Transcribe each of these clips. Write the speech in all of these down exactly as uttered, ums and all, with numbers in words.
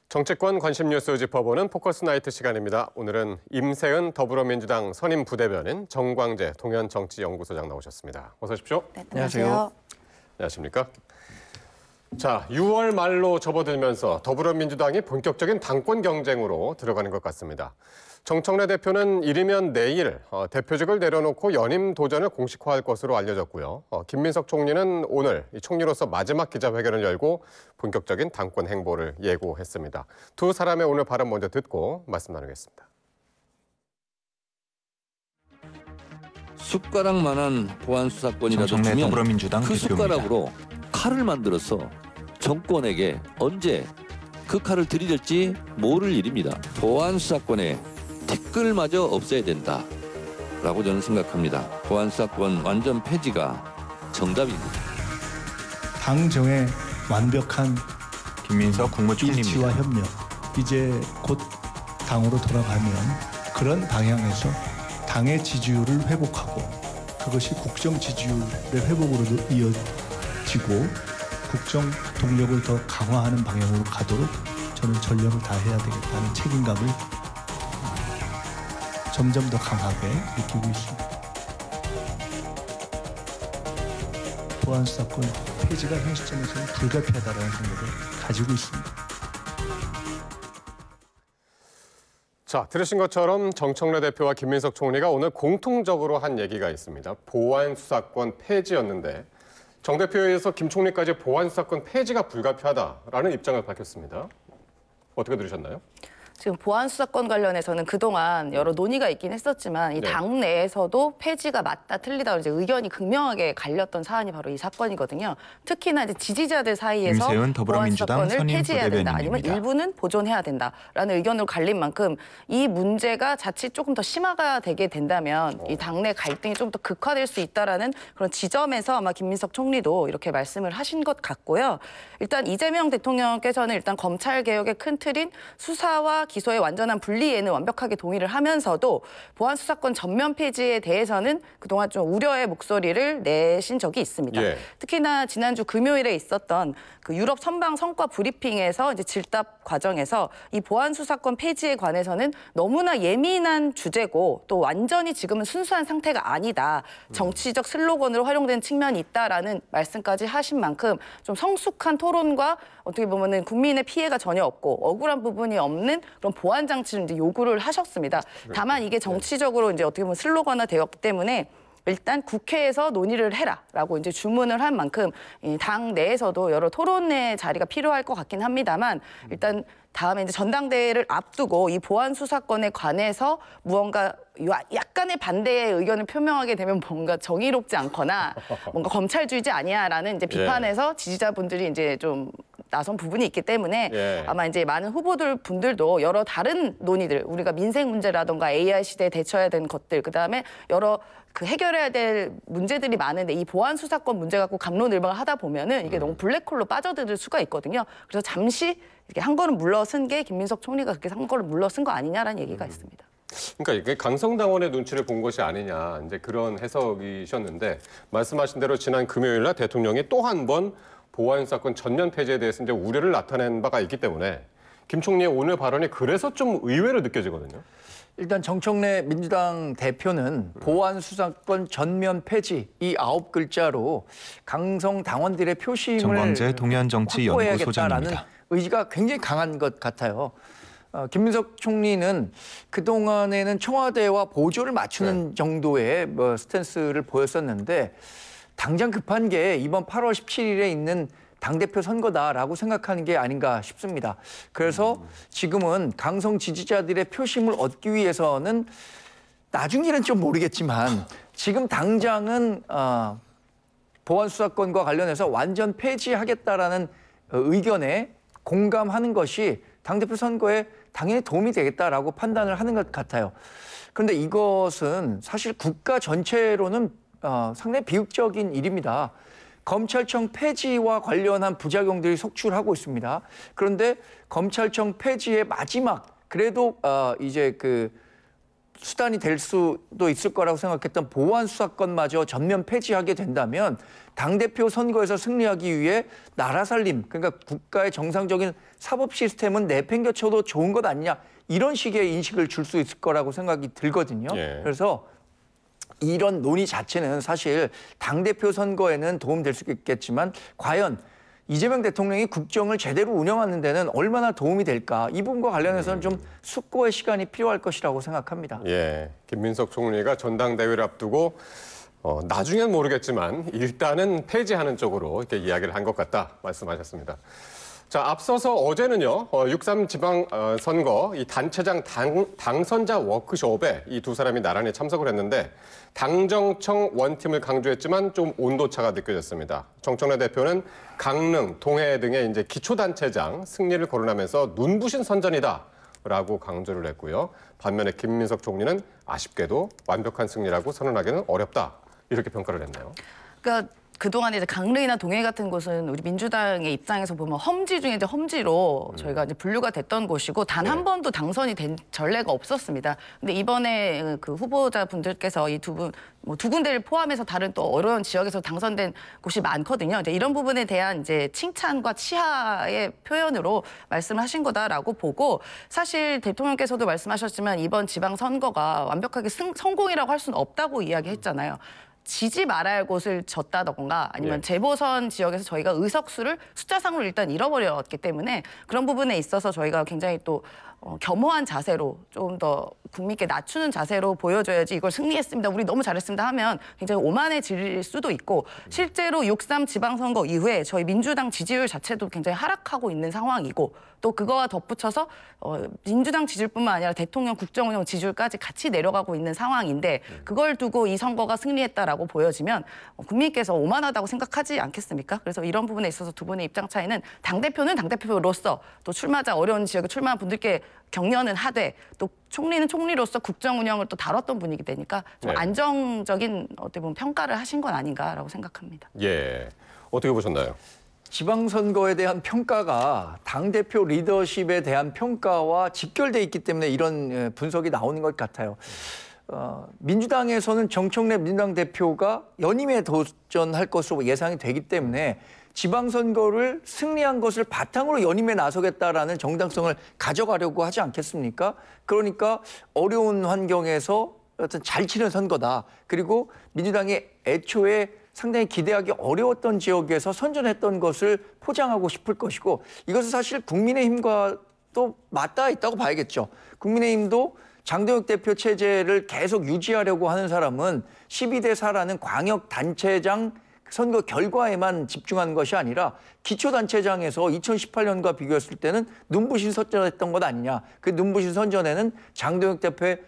정치권 관심 뉴스 짚어보는 포커스 나이트 시간입니다. 오늘은 임세은 더불어민주당 선임 부대변인, 정광재 동현정치연구소장 나오셨습니다. 어서 오십시오. 네, 안녕하세요. 안녕하십니까? 자, 유월 말로 접어들면서 더불어민주당이 본격적인 당권 경쟁으로 들어가는 것 같습니다. 정청래 대표는 이르면 내일 어, 대표직을 내려놓고 연임 도전을 공식화할 것으로 알려졌고요. 어, 김민석 총리는 오늘 이 총리로서 마지막 기자회견을 열고 본격적인 당권 행보를 예고했습니다. 두 사람의 오늘 발언 먼저 듣고 말씀 나누겠습니다. 숟가락만한 보안 수사권이라도 주면 더불어민주당 그 대표입니다. 숟가락으로 칼을 만들어서 정권에게 언제 그 칼을 들이댈지 모를 일입니다. 보안 수사권에 티끌마저 없애야 된다라고 저는 생각합니다. 보안 수사권 완전 폐지가 정답입니다. 당정의 완벽한 김민석 국무총리입니다. 일치와 협력, 이제 곧 당으로 돌아가면 그런 방향에서 당의 지지율을 회복하고 그것이 국정 지지율의 회복으로도 이어지고 국정 동력을 더 강화하는 방향으로 가도록 저는 전력을 다해야 되겠다는 책임감을 점점 더 강하게 느끼고 있습니다. 보안 수사권 폐지가 현 시점에서는 불가피하다는 생각을 가지고 있습니다. 자, 들으신 것처럼 정청래 대표와 김민석 총리가 오늘 공통적으로 한 얘기가 있습니다. 보안 수사권 폐지였는데 정 대표에 의해서 김 총리까지 보안 수사권 폐지가 불가피하다라는 입장을 밝혔습니다. 어떻게 들으셨나요? 지금 보안 수사권 관련해서는 그동안 여러 논의가 있긴 했었지만 이 네. 당 내에서도 폐지가 맞다 틀리다 이제 의견이 극명하게 갈렸던 사안이 바로 이 사건이거든요. 특히나 이제 지지자들 사이에서 임세은 보안 더불어민주당 수사권을 선임 폐지해야 된다 아니면 부대변인입니다. 일부는 보존해야 된다라는 의견으로 갈린 만큼 이 문제가 자칫 조금 더 심화가 되게 된다면 이 당내 갈등이 좀 더 극화될 수 있다라는 그런 지점에서 아마 김민석 총리도 이렇게 말씀을 하신 것 같고요. 일단 이재명 대통령께서는 일단 검찰 개혁의 큰 틀인 수사와 기소의 완전한 분리에는 완벽하게 동의를 하면서도 보안 수사권 전면 폐지에 대해서는 그동안 좀 우려의 목소리를 내신 적이 있습니다. 예. 특히나 지난주 금요일에 있었던 그 유럽 선방 성과 브리핑에서 이제 질답 과정에서 이 보안 수사권 폐지에 관해서는 너무나 예민한 주제고 또 완전히 지금은 순수한 상태가 아니다. 정치적 슬로건으로 활용된 측면이 있다라는 말씀까지 하신 만큼 좀 성숙한 토론과 어떻게 보면은 국민의 피해가 전혀 없고 억울한 부분이 없는 그런 보안 장치를 이제 요구를 하셨습니다. 다만 이게 정치적으로 이제 어떻게 보면 슬로건화 되었기 때문에 일단 국회에서 논의를 해라라고 이제 주문을 한 만큼 당 내에서도 여러 토론의 자리가 필요할 것 같긴 합니다만 일단 다음에 이제 전당대회를 앞두고 이 보안 수사권에 관해서 무언가 약간의 반대의 의견을 표명하게 되면 뭔가 정의롭지 않거나 뭔가 검찰주의지 아니야라는 이제 비판에서 예. 지지자분들이 이제 좀 나선 부분이 있기 때문에 예. 아마 이제 많은 후보들 분들도 여러 다른 논의들 우리가 민생 문제라던가 에이아이 시대에 대처해야 되는 것들 그다음에 여러 그 해결해야 될 문제들이 많은데 이 보안 수사권 문제 갖고 갑론을박을 하다 보면은 이게 음. 너무 블랙홀로 빠져들 수가 있거든요. 그래서 잠시 이렇게 한 걸음 물러선 게 김민석 총리가 그렇게 한 걸음 물러선 거 아니냐라는 얘기가 음. 있습니다. 그러니까 이게 강성당원의 눈치를 본 것이 아니냐 이제 그런 해석이셨는데 말씀하신 대로 지난 금요일 날 대통령이 또 한 번 보안 수사권 전면 폐지에 대해서 이제 우려를 나타낸 바가 있기 때문에 김 총리의 오늘 발언이 그래서 좀 의외로 느껴지거든요. 일단 정청래 민주당 대표는 보안 수사권 전면 폐지 이 아홉 글자로 강성 당원들의 표심을 정광재 동현정치연구소장입니다. 의지가 굉장히 강한 것 같아요. 어, 김민석 총리는 그동안에는 청와대와 보조를 맞추는 네. 정도의 뭐 스탠스를 보였었는데 당장 급한 게 이번 팔월 십칠일에 있는 당대표 선거다라고 생각하는 게 아닌가 싶습니다. 그래서 음. 지금은 강성 지지자들의 표심을 얻기 위해서는 나중 일은 좀 모르겠지만 지금 당장은 어, 보안 수사권과 관련해서 완전 폐지하겠다라는 의견에 공감하는 것이 당대표 선거에 당연히 도움이 되겠다라고 판단을 하는 것 같아요. 그런데 이것은 사실 국가 전체로는 어, 상당히 비극적인 일입니다. 검찰청 폐지와 관련한 부작용들이 속출하고 있습니다. 그런데 검찰청 폐지의 마지막 그래도 어, 이제 그 수단이 될 수도 있을 거라고 생각했던 보안 수사권마저 전면 폐지하게 된다면 당대표 선거에서 승리하기 위해 나라 살림, 그러니까 국가의 정상적인 사법 시스템은 내팽겨쳐도 좋은 것 아니냐, 이런 식의 인식을 줄 수 있을 거라고 생각이 들거든요. 예. 그래서 이런 논의 자체는 사실 당대표 선거에는 도움될 수 있겠지만 과연 이재명 대통령이 국정을 제대로 운영하는 데는 얼마나 도움이 될까, 이 부분과 관련해서는 좀 숙고의 시간이 필요할 것이라고 생각합니다. 예, 김민석 총리가 전당대회를 앞두고 어, 나중엔 모르겠지만 일단은 폐지하는 쪽으로 이렇게 이야기를 한 것 같다 말씀하셨습니다. 자, 앞서서 어제는요, 어, 육삼 지방 어, 선거 이 단체장 당, 당선자 워크숍에 이 두 사람이 나란히 참석을 했는데 당정청 원팀을 강조했지만 좀 온도차가 느껴졌습니다. 정청래 대표는 강릉, 동해 등의 이제 기초단체장 승리를 거론하면서 눈부신 선전이다라고 강조를 했고요. 반면에 김민석 총리는 아쉽게도 완벽한 승리라고 선언하기는 어렵다, 이렇게 평가를 했네요. 그러니까 그동안 이제 강릉이나 동해 같은 곳은 우리 민주당의 입장에서 보면 험지 중에 이제 험지로 저희가 이제 분류가 됐던 곳이고 단 한 네. 번도 당선이 된 전례가 없었습니다. 근데 이번에 그 후보자분들께서 이 두 분, 뭐 두 군데를 포함해서 다른 또 어려운 지역에서 당선된 곳이 많거든요. 이제 이런 부분에 대한 이제 칭찬과 치하의 표현으로 말씀하신 거다라고 보고, 사실 대통령께서도 말씀하셨지만 이번 지방 선거가 완벽하게 승, 성공이라고 할 수는 없다고 이야기했잖아요. 지지 말아야 할 곳을 졌다던가 아니면 예. 재보선 지역에서 저희가 의석수를 숫자상으로 일단 잃어버렸기 때문에 그런 부분에 있어서 저희가 굉장히 또 어, 겸허한 자세로 좀 더 국민께 낮추는 자세로 보여줘야지 이걸 승리했습니다, 우리 너무 잘했습니다 하면 굉장히 오만해질 수도 있고, 실제로 육삼 지방선거 이후에 저희 민주당 지지율 자체도 굉장히 하락하고 있는 상황이고, 또 그거와 덧붙여서 어, 민주당 지지율뿐만 아니라 대통령 국정운영 지지율까지 같이 내려가고 있는 상황인데 그걸 두고 이 선거가 승리했다라고 보여지면 어, 국민께서 오만하다고 생각하지 않겠습니까? 그래서 이런 부분에 있어서 두 분의 입장 차이는 당대표는 당대표로서 또 출마자 어려운 지역에 출마한 분들께 격려는 하되 또 총리는 총리로서 국정 운영을 또 다뤘던 분이기 되니까 좀 네. 안정적인 어떻게 보면 평가를 하신 건 아닌가라고 생각합니다. 예, 어떻게 보셨나요? 지방선거에 대한 평가가 당대표 리더십에 대한 평가와 직결돼 있기 때문에 이런 분석이 나오는 것 같아요. 어, 민주당에서는 정청래 민주당 대표가 연임에 도전할 것으로 예상이 되기 때문에 지방선거를 승리한 것을 바탕으로 연임에 나서겠다라는 정당성을 가져가려고 하지 않겠습니까? 그러니까 어려운 환경에서 어떤 잘 치른 선거다. 그리고 민주당이 애초에 상당히 기대하기 어려웠던 지역에서 선전했던 것을 포장하고 싶을 것이고, 이것은 사실 국민의힘과도 맞닿아 있다고 봐야겠죠. 국민의힘도 장동혁 대표 체제를 계속 유지하려고 하는 사람은 십이 대 사라는 광역단체장 선거 결과에만 집중한 것이 아니라 기초단체장에서 이천십팔 년과 비교했을 때는 눈부신 선전했던 것 아니냐. 그 눈부신 선전에는 장동혁 대표의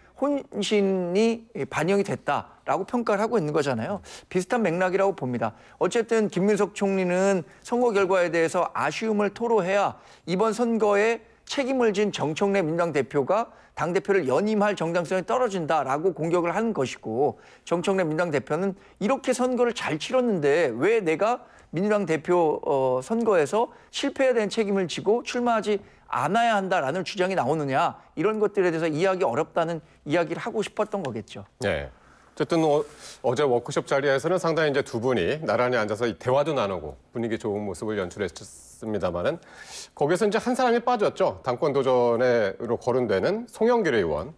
혼신이 반영이 됐다라고 평가를 하고 있는 거잖아요. 비슷한 맥락이라고 봅니다. 어쨌든 김민석 총리는 선거 결과에 대해서 아쉬움을 토로해야 이번 선거에 책임을 진 정청래 민주당 대표가 당대표를 연임할 정당성이 떨어진다라고 공격을 하는 것이고, 정청래 민주당 대표는 이렇게 선거를 잘 치렀는데 왜 내가 민주당 대표 어, 선거에서 실패에 대한 책임을 지고 출마하지 않아야 한다라는 주장이 나오느냐, 이런 것들에 대해서 이해하기 어렵다는 이야기를 하고 싶었던 거겠죠. 네. 어쨌든 어, 어제 워크숍 자리에서는 상당히 이제 두 분이 나란히 앉아서 이 대화도 나누고 분위기 좋은 모습을 연출했습니다만은 거기서 이제 한 사람이 빠졌죠. 당권 도전으로 거론되는 송영길 의원.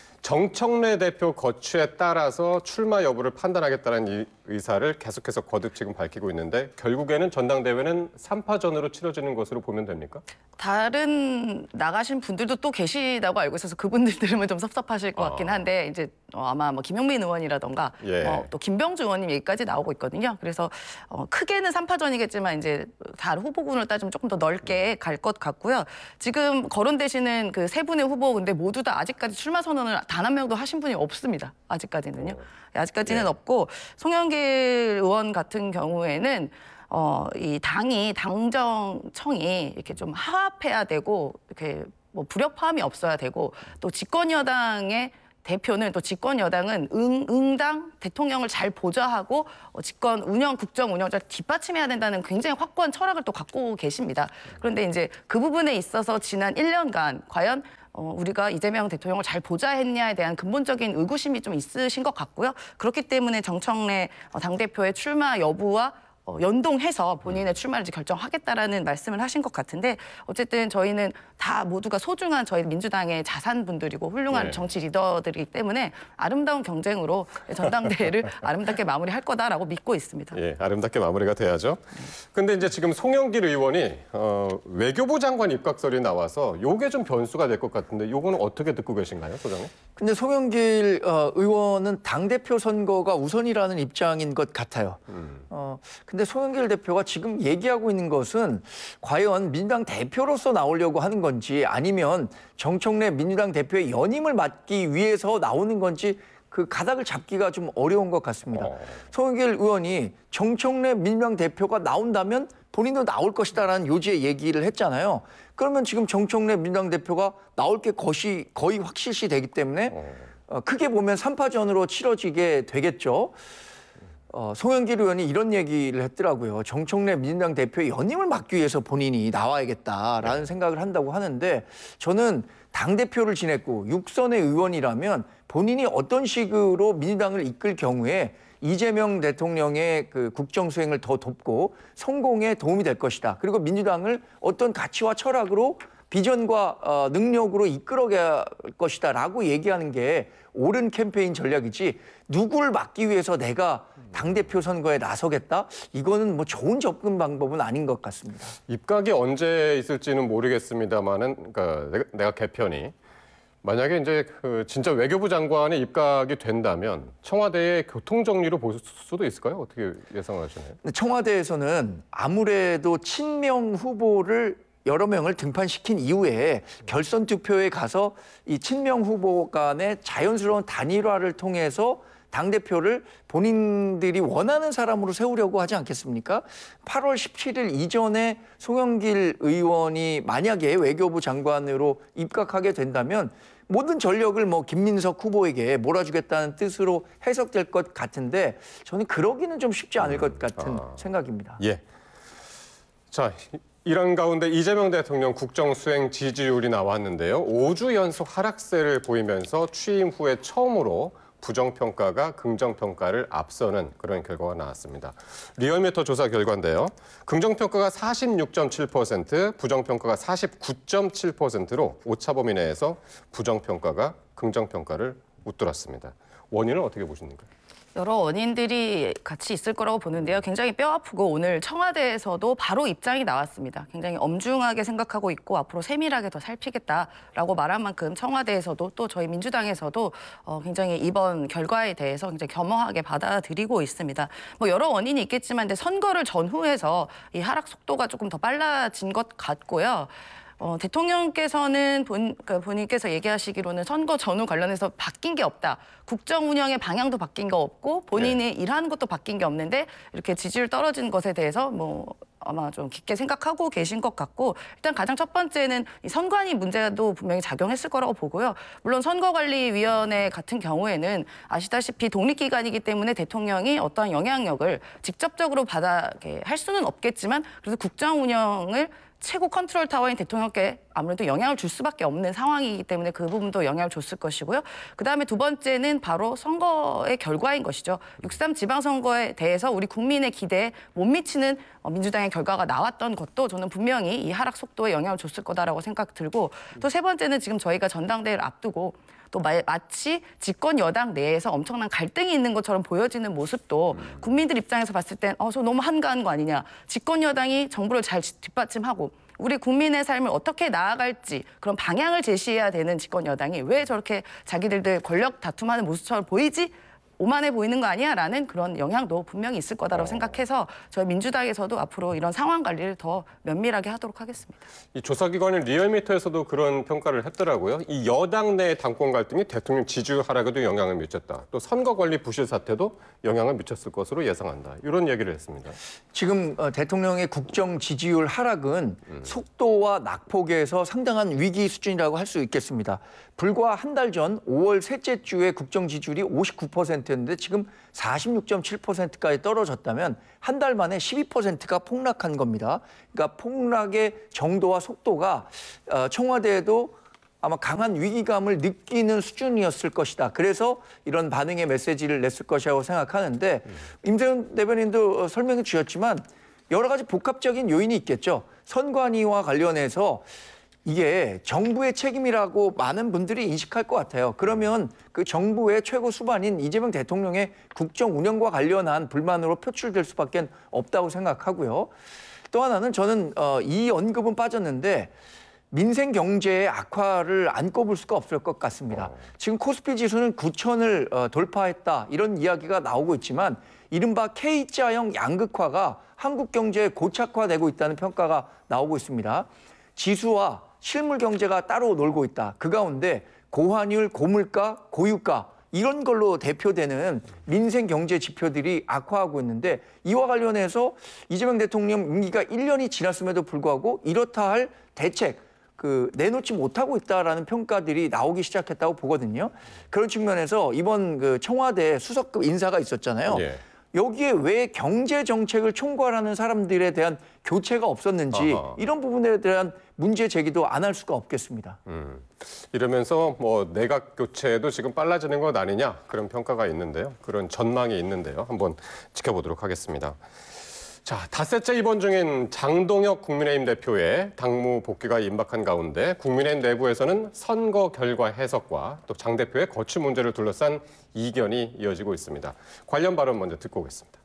정청래 대표 거취에 따라서 출마 여부를 판단하겠다는 이 의사를 계속해서 거듭 지금 밝히고 있는데 결국에는 전당대회는 삼 파전으로 치러지는 것으로 보면 됩니까? 다른 나가신 분들도 또 계시다고 알고 있어서 그분들 들으면 좀 섭섭하실 것 같긴 한데 이제 어, 아마 뭐 김용민 의원이라던가 예. 어, 또 김병주 의원님 얘기까지 나오고 있거든요. 그래서 어, 크게는 삼 파전이겠지만 이제 다른 후보군을 따지면 조금 더 넓게 갈 것 같고요. 지금 거론되시는 그 세 분의 후보 근데 모두 다 아직까지 출마 선언을 단 한 명도 하신 분이 없습니다. 아직까지는요. 아직까지는 예. 없고 송영길 의원 같은 경우에는 어, 이 당이 당정청이 이렇게 좀 화합해야 되고 이렇게 뭐 불협화음이 없어야 되고 또 집권 여당의 대표는 또 집권 여당은 응, 응당 대통령을 잘 보좌하고 어, 집권 운영 국정 운영을 잘 뒷받침해야 된다는 굉장히 확고한 철학을 또 갖고 계십니다. 그런데 이제 그 부분에 있어서 지난 일 년간 과연 어, 우리가 이재명 대통령을 잘 보자 했냐에 대한 근본적인 의구심이 좀 있으신 것 같고요. 그렇기 때문에 정청래 당대표의 출마 여부와 어, 연동해서 본인의 출마를 이제 결정하겠다라는 말씀을 하신 것 같은데 어쨌든 저희는 다 모두가 소중한 저희 민주당의 자산분들이고 훌륭한 네. 정치 리더들이기 때문에 아름다운 경쟁으로 전당대회를 아름답게 마무리할 거다라고 믿고 있습니다. 예, 아름답게 마무리가 돼야죠. 근데 이제 지금 송영길 의원이 어, 외교부 장관 입각설이 나와서 요게 좀 변수가 될 것 같은데 요거는 어떻게 듣고 계신가요, 소장님? 근데 송영길 어, 의원은 당대표 선거가 우선이라는 입장인 것 같아요. 음. 어, 근데 송영길 대표가 지금 얘기하고 있는 것은 과연 민주당 대표로서 나오려고 하는 건지 아니면 정청래 민주당 대표의 연임을 맡기 위해서 나오는 건지 그 가닥을 잡기가 좀 어려운 것 같습니다. 어. 송영길 의원이 정청래 민주당 대표가 나온다면 본인도 나올 것이다라는 요지의 얘기를 했잖아요. 그러면 지금 정청래 민주당 대표가 나올 게 거의, 거의 확실시 되기 때문에 어, 크게 보면 삼파전으로 치러지게 되겠죠. 어, 송영길 의원이 이런 얘기를 했더라고요. 정청래 민주당 대표의 연임을 막기 위해서 본인이 나와야겠다라는 생각을 한다고 하는데 저는 당대표를 지냈고 육선의 의원이라면 본인이 어떤 식으로 민주당을 이끌 경우에 이재명 대통령의 그 국정 수행을 더 돕고 성공에 도움이 될 것이다. 그리고 민주당을 어떤 가치와 철학으로 비전과 어, 능력으로 이끌어갈 것이다라고 얘기하는 게 옳은 캠페인 전략이지 누구를 막기 위해서 내가 당대표 선거에 나서겠다? 이거는 뭐 좋은 접근 방법은 아닌 것 같습니다. 입각이 언제 있을지는 모르겠습니다만은 그러니까 내가, 내가 개편이 만약에 이제 그 진짜 외교부 장관이 입각이 된다면 청와대의 교통 정리로 볼 수도 있을까요? 어떻게 예상하시나요? 청와대에서는 아무래도 친명 후보를 여러 명을 등판시킨 이후에 결선 투표에 가서 이 친명 후보 간의 자연스러운 단일화를 통해서 당대표를 본인들이 원하는 사람으로 세우려고 하지 않겠습니까? 팔월 십칠일 이전에 송영길 의원이 만약에 외교부 장관으로 입각하게 된다면 모든 전력을 뭐 김민석 후보에게 몰아주겠다는 뜻으로 해석될 것 같은데 저는 그러기는 좀 쉽지 않을 것 같은 아. 생각입니다. 예. 자, 이런 가운데 이재명 대통령 국정 수행 지지율이 나왔는데요. 오 주 연속 하락세를 보이면서 취임 후에 처음으로 부정평가가 긍정평가를 앞서는 그런 결과가 나왔습니다. 리얼미터 조사 결과인데요. 긍정평가가 사십육 점 칠 퍼센트, 부정평가가 사십구 점 칠 퍼센트로 오차범위 내에서 부정평가가 긍정평가를 웃돌았습니다. 원인은 어떻게 보십니까? 여러 원인들이 같이 있을 거라고 보는데요. 굉장히 뼈아프고 오늘 청와대에서도 바로 입장이 나왔습니다. 굉장히 엄중하게 생각하고 있고 앞으로 세밀하게 더 살피겠다라고 말한 만큼 청와대에서도 또 저희 민주당에서도 어, 굉장히 이번 결과에 대해서 굉장히 겸허하게 받아들이고 있습니다. 뭐 여러 원인이 있겠지만 이제 선거를 전후해서 이 하락 속도가 조금 더 빨라진 것 같고요. 어, 대통령께서는 본, 그러니까 본인께서 얘기하시기로는 선거 전후 관련해서 바뀐 게 없다. 국정 운영의 방향도 바뀐 거 없고 본인이 네. 일하는 것도 바뀐 게 없는데 이렇게 지지율 떨어진 것에 대해서 뭐 아마 좀 깊게 생각하고 계신 것 같고 일단 가장 첫 번째는 이 선관위 문제도 분명히 작용했을 거라고 보고요. 물론 선거관리위원회 같은 경우에는 아시다시피 독립기관이기 때문에 대통령이 어떠한 영향력을 직접적으로 받아 할 수는 없겠지만 그래서 국정 운영을 최고 컨트롤 타워인 대통령께 아무래도 영향을 줄 수밖에 없는 상황이기 때문에 그 부분도 영향을 줬을 것이고요. 그다음에 두 번째는 바로 선거의 결과인 것이죠. 육삼 지방선거에 대해서 우리 국민의 기대에 못 미치는 민주당의 결과가 나왔던 것도 저는 분명히 이 하락 속도에 영향을 줬을 거다라고 생각 들고 또 세 번째는 지금 저희가 전당대회를 앞두고 또 마치 집권 여당 내에서 엄청난 갈등이 있는 것처럼 보여지는 모습도 국민들 입장에서 봤을 땐 어, 저 너무 한가한 거 아니냐. 집권 여당이 정부를 잘 뒷받침하고 우리 국민의 삶을 어떻게 나아갈지 그런 방향을 제시해야 되는 집권 여당이 왜 저렇게 자기들들 권력 다툼하는 모습처럼 보이지? 오만해 보이는 거 아니야? 라는 그런 영향도 분명히 있을 거다라고 어. 생각해서 저희 민주당에서도 앞으로 이런 상황 관리를 더 면밀하게 하도록 하겠습니다. 이 조사기관인 리얼미터에서도 그런 평가를 했더라고요. 이 여당 내 당권 갈등이 대통령 지지율 하락에도 영향을 미쳤다. 또 선거관리 부실 사태도 영향을 미쳤을 것으로 예상한다. 이런 얘기를 했습니다. 지금 대통령의 국정 지지율 하락은 음. 속도와 낙폭에서 상당한 위기 수준이라고 할 수 있겠습니다. 불과 한 달 전 오월 셋째 주에 국정 지지율이 오십구 퍼센트였는데 지금 사십육 점 칠 퍼센트까지 떨어졌다면 한 달 만에 십이 퍼센트가 폭락한 겁니다. 그러니까 폭락의 정도와 속도가 청와대에도 아마 강한 위기감을 느끼는 수준이었을 것이다. 그래서 이런 반응의 메시지를 냈을 것이라고 생각하는데 임세훈 대변인도 설명해 주셨지만 여러 가지 복합적인 요인이 있겠죠. 선관위와 관련해서 이게 정부의 책임이라고 많은 분들이 인식할 것 같아요. 그러면 그 정부의 최고 수반인 이재명 대통령의 국정 운영과 관련한 불만으로 표출될 수밖에 없다고 생각하고요. 또 하나는 저는 어, 이 언급은 빠졌는데 민생 경제의 악화를 안 꼽을 수가 없을 것 같습니다. 지금 코스피 지수는 구천을 어, 돌파했다 이런 이야기가 나오고 있지만 이른바 K자형 양극화가 한국 경제에 고착화되고 있다는 평가가 나오고 있습니다. 지수와 실물 경제가 따로 놀고 있다. 그 가운데 고환율, 고물가, 고유가 이런 걸로 대표되는 민생 경제 지표들이 악화하고 있는데 이와 관련해서 이재명 대통령 임기가 일 년이 지났음에도 불구하고 이렇다 할 대책 그 내놓지 못하고 있다라는 평가들이 나오기 시작했다고 보거든요. 그런 측면에서 이번 그 청와대 수석급 인사가 있었잖아요. 예. 여기에 왜 경제 정책을 총괄하는 사람들에 대한 교체가 없었는지 아하. 이런 부분에 대한 문제 제기도 안 할 수가 없겠습니다. 음, 이러면서 뭐 내각 교체도 지금 빨라지는 것 아니냐 그런 평가가 있는데요. 그런 전망이 있는데요. 한번 지켜보도록 하겠습니다. 자, 닷새째 입원 중인 장동혁 국민의힘 대표의 당무 복귀가 임박한 가운데 국민의힘 내부에서는 선거 결과 해석과 또 장 대표의 거취 문제를 둘러싼 이견이 이어지고 있습니다. 관련 발언 먼저 듣고 오겠습니다.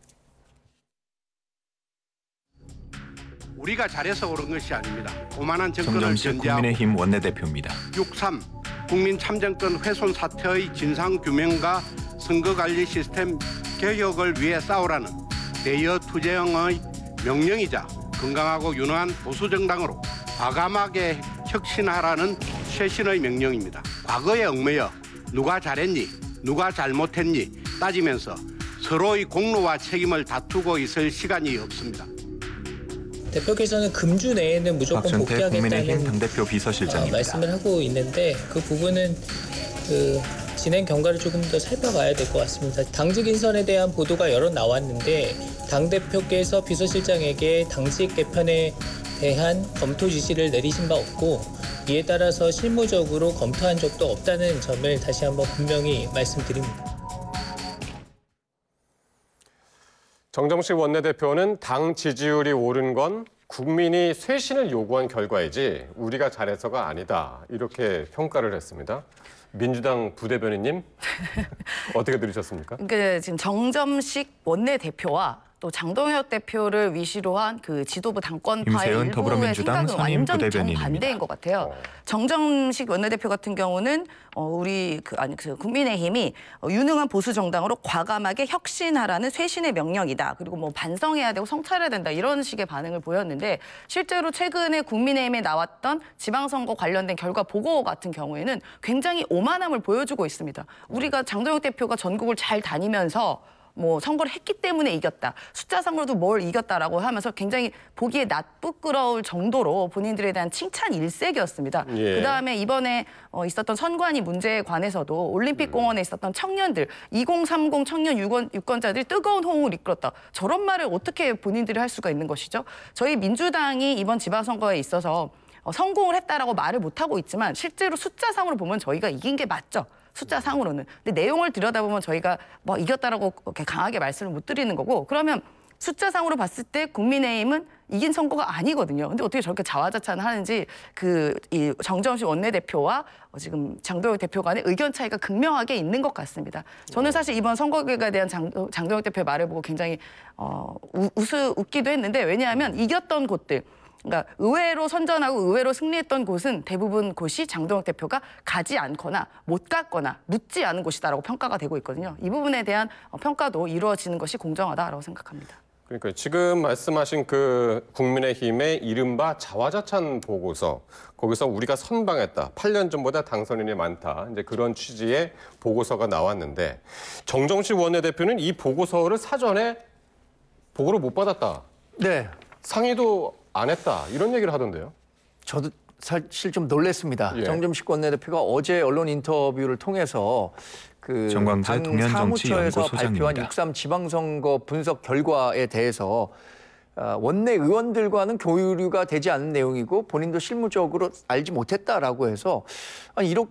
우리가 잘해서 그런 것이 아닙니다. 오만한 정권을 정점식 견제하고 국민의힘 원내대표입니다. 육삼 국민 참정권 훼손 사태의 진상규명과 선거관리 시스템 개혁을 위해 싸우라는 대여 투쟁의 명령이자 건강하고 유능한 보수정당으로 과감하게 혁신하라는 최신의 명령입니다. 과거에 얽매여 누가 잘했니, 누가 잘못했니 따지면서 서로의 공로와 책임을 다투고 있을 시간이 없습니다. 대표께서는 금주 내에는 무조건 박준태 국민의힘 복귀하겠다는 당대표 어, 비서실장입니다. 말씀을 하고 있는데 그 부분은 그 진행 경과를 조금 더 살펴봐야 될 것 같습니다. 당직 인선에 대한 보도가 여러 나왔는데 당대표께서 비서실장에게 당직 개편에 대한 검토 지시를 내리신 바 없고 이에 따라서 실무적으로 검토한 적도 없다는 점을 다시 한번 분명히 말씀드립니다. 정정식 원내대표는 당 지지율이 오른 건 국민이 쇄신을 요구한 결과이지 우리가 잘해서가 아니다. 이렇게 평가를 했습니다. 민주당 부대변인님 어떻게 들으셨습니까? 그러니까 지금 정점식 원내대표와 또 장동혁 대표를 위시로 한 그 지도부 당권파의 임세은 일부의 더불어민주당 생각은 상임 완전 부대변인입니다. 정반대인 것 같아요. 어. 정점식 원내대표 같은 경우는 어, 우리 그 아니 그 국민의힘이 어, 유능한 보수 정당으로 과감하게 혁신하라는 쇄신의 명령이다. 그리고 뭐 반성해야 되고 성찰해야 된다 이런 식의 반응을 보였는데 실제로 최근에 국민의힘에 나왔던 지방선거 관련된 결과 보고 같은 경우에는 굉장히 오만함을 보여주고 있습니다. 우리가 장동혁 대표가 전국을 잘 다니면서 뭐 선거를 했기 때문에 이겼다. 숫자상으로도 뭘 이겼다라고 하면서 굉장히 보기에 나쁘끄러울 정도로 본인들에 대한 칭찬 일색이었습니다. 예. 그다음에 이번에 어, 있었던 선관위 문제에 관해서도 올림픽 공원에 있었던 청년들, 이공삼공 청년 유권, 유권자들이 뜨거운 호응을 이끌었다. 저런 말을 어떻게 본인들이 할 수가 있는 것이죠? 저희 민주당이 이번 지방선거에 있어서 어, 성공을 했다라고 말을 못하고 있지만 실제로 숫자상으로 보면 저희가 이긴 게 맞죠. 숫자상으로는. 근데 내용을 들여다보면 저희가 뭐 이겼다라고 그렇게 강하게 말씀을 못 드리는 거고 그러면 숫자상으로 봤을 때 국민의힘은 이긴 선거가 아니거든요. 근데 어떻게 저렇게 자화자찬하는지 그 이 정점식 원내대표와 어 지금 장동혁 대표 간의 의견 차이가 극명하게 있는 것 같습니다. 저는 사실 이번 선거 결과에 대한 장, 장동혁 대표의 말을 보고 굉장히 어, 우, 웃으, 웃기도 했는데 왜냐하면 이겼던 곳들 그러니까 의외로 선전하고 의외로 승리했던 곳은 대부분 곳이 장동혁 대표가 가지 않거나 못 갔거나 묻지 않은 곳이다라고 평가가 되고 있거든요. 이 부분에 대한 평가도 이루어지는 것이 공정하다라고 생각합니다. 그러니까 지금 말씀하신 그 국민의힘의 이른바 자화자찬 보고서 거기서 우리가 선방했다. 팔 년 전보다 당선인이 많다. 이제 그런 취지의 보고서가 나왔는데 정정식 원내대표는 이 보고서를 사전에 보고를 못 받았다. 네. 상의도 안 했다. 이런 얘기를 하던데요. 저도 사실 좀 놀랐습니다. 예. 정점식 원내대표가 어제 언론 인터뷰를 통해서 그 정광재 당 동해안정치연구소장입니다. 사무처에서 발표한 육삼 지방선거 분석 결과에 대해서 어, 원내 의원들과는 교류가 되지 않은 내용이고 본인도 실무적으로 알지 못했다라고 해서 아니, 이렇게